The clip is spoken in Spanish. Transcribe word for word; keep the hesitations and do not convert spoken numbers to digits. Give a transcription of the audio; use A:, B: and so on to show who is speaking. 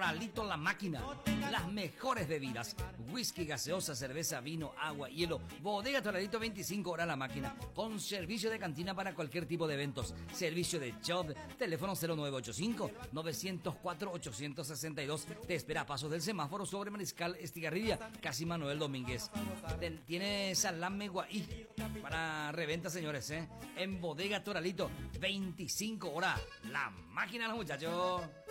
A: Toralito la máquina. Las mejores bebidas: whisky, gaseosa, cerveza, vino, agua, hielo. Bodega Toralito, veinticinco horas la máquina. Con servicio de cantina para cualquier tipo de eventos. Servicio de shop. Teléfono cero nueve ocho cinco, nueve cero cuatro, ocho seis dos. Te espera a pasos del semáforo sobre Mariscal Estigarribia, casi Manuel Domínguez. Ten- tiene salame guaí para reventa, señores, ¿eh? En Bodega Toralito, veinticinco horas la máquina, los muchachos.